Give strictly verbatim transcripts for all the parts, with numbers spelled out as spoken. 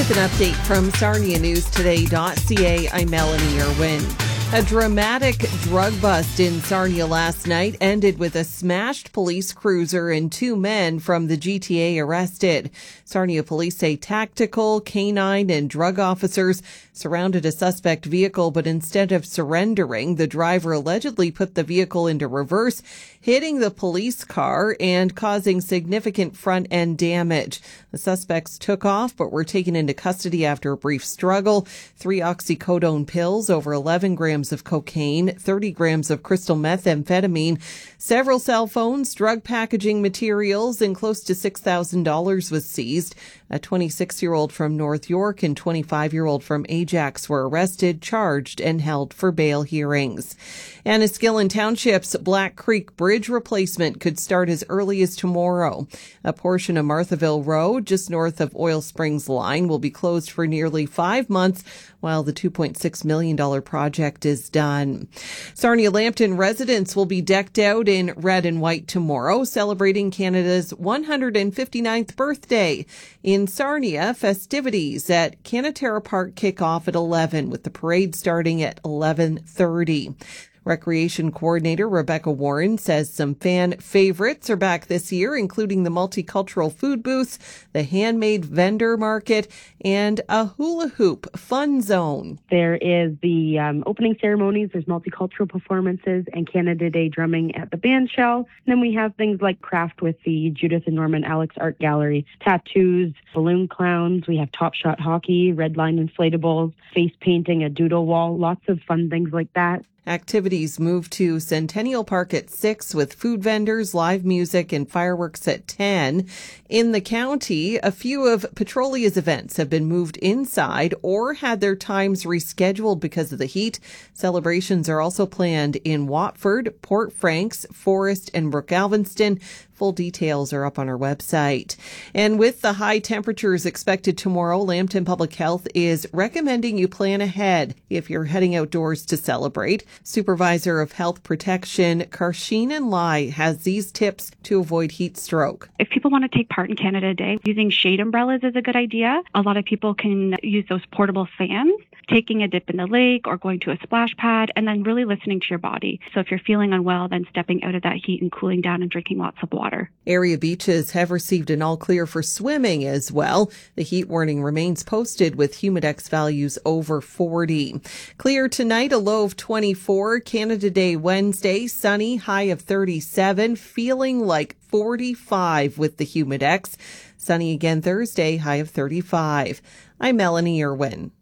With an update from Sarnia News Today dot C A, I'm Melanie Irwin. A dramatic drug bust in Sarnia last night ended with a smashed police cruiser and two men from the G T A arrested. Sarnia police say tactical, canine, and drug officers surrounded a suspect vehicle, but instead of surrendering, the driver allegedly put the vehicle into reverse, hitting the police car and causing significant front-end damage. The suspects took off but were taken into custody after a brief struggle. Three oxycodone pills, over eleven grams of cocaine, thirty grams of crystal methamphetamine, several cell phones, drug packaging materials, and close to six thousand dollars was seized. A twenty-six-year-old from North York and twenty-five-year-old from Ajax were arrested, charged, and held for bail hearings. Enniskillen Township's Black Creek Bridge replacement could start as early as tomorrow. A portion of Marthaville Road, just north of Oil Springs Line, will be closed for nearly five months while the two point six million dollars project is done. Sarnia Lambton residents will be decked out in red and white tomorrow, celebrating Canada's one hundred fifty-ninth birthday. In Sarnia, festivities at Canatera Park kick off at eleven, with the parade starting at eleven thirty. Recreation Coordinator Rebecca Warren says some fan favorites are back this year, including the multicultural food booths, the handmade vendor market, and a hula hoop fun zone. There is the um, opening ceremonies, there's multicultural performances, and Canada Day drumming at the band shell. And then we have things like craft with the Judith and Norman Alex Art Gallery, tattoos, balloon clowns, we have Top Shot hockey, red line inflatables, face painting, a doodle wall, lots of fun things like that. Activities move to Centennial Park at six with food vendors, live music, and fireworks at ten. In the county, a few of Petrolia's events have been moved inside or had their times rescheduled because of the heat. Celebrations are also planned in Watford, Port Franks, Forest, and Brook Alvinston. Full details are up on our website. And with the high temperatures expected tomorrow, Lambton Public Health is recommending you plan ahead if you're heading outdoors to celebrate. Supervisor of Health Protection, Karsheenan Lai, has these tips to avoid heat stroke. If people want to take part in Canada Day, using shade umbrellas is a good idea. A lot of people can use those portable fans, taking a dip in the lake or going to a splash pad, and then really listening to your body. So if you're feeling unwell, then stepping out of that heat and cooling down and drinking lots of water. Area beaches have received an all clear for swimming as well. The heat warning remains posted with Humidex values over forty. Clear tonight, a low of twenty-four. Canada Day Wednesday, sunny, high of thirty-seven, feeling like forty-five with the Humidex. Sunny again Thursday, high of thirty-five. I'm Melanie Irwin.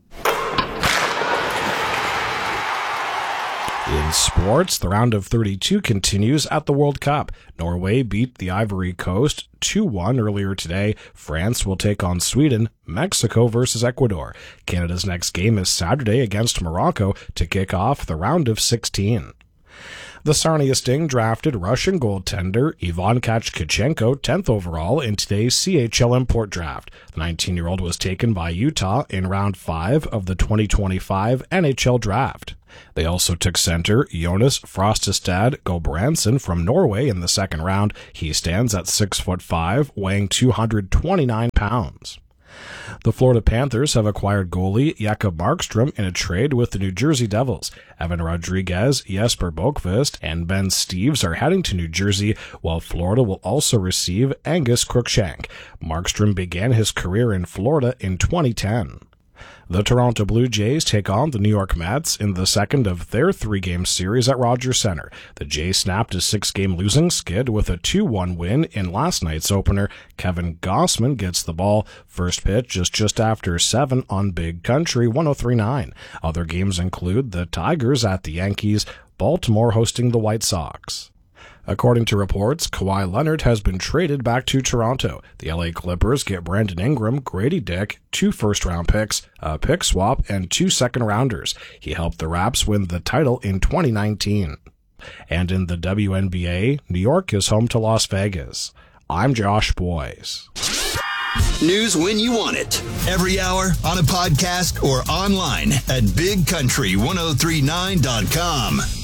In sports, the round of thirty-two continues at the World Cup. Norway beat the Ivory Coast two one earlier today. France will take on Sweden. Mexico versus Ecuador. Canada's next game is Saturday against Morocco to kick off the round of sixteen. The Sarnia Sting drafted Russian goaltender Ivan Kachkichenko tenth overall in today's C H L import draft. The nineteen-year-old was taken by Utah in round five of the twenty twenty-five N H L draft. They also took center Jonas Frostestad Gulbrandsen from Norway in the second round. He stands at six foot five, weighing two hundred twenty-nine pounds. The Florida Panthers have acquired goalie Jakob Markstrom in a trade with the New Jersey Devils. Evan Rodriguez, Jesper Bokvist, and Ben Steeves are heading to New Jersey, while Florida will also receive Angus Crookshank. Markstrom began his career in Florida in twenty ten. The Toronto Blue Jays take on the New York Mets in the second of their three-game series at Rogers Center. The Jays snapped a six-game losing skid with a two one win in last night's opener. Kevin Gossman gets the ball. First pitch is just after seven on Big Country one oh three point nine. Other games include the Tigers at the Yankees, Baltimore hosting the White Sox. According to reports, Kawhi Leonard has been traded back to Toronto. The L A Clippers get Brandon Ingram, Grady Dick, two first-round picks, a pick swap, and two second-rounders. He helped the Raps win the title in twenty nineteen. And in the W N B A, New York is home to Las Vegas. I'm Josh Boyes. News when you want it. Every hour, on a podcast, or online at big country ten thirty-nine dot com.